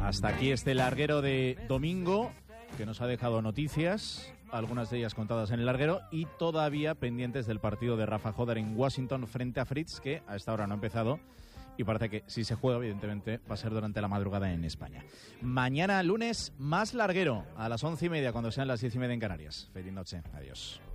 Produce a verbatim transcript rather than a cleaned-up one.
Hasta aquí este larguero de domingo, que nos ha dejado noticias, algunas de ellas contadas en el larguero, y todavía pendientes del partido de Rafa Joder en Washington frente a Fritz, que a esta hora no ha empezado, y parece que si se juega, evidentemente, va a ser durante la madrugada en España. Mañana, lunes, más larguero, a las once y media, cuando sean las diez y media en Canarias. Feliz noche. Adiós.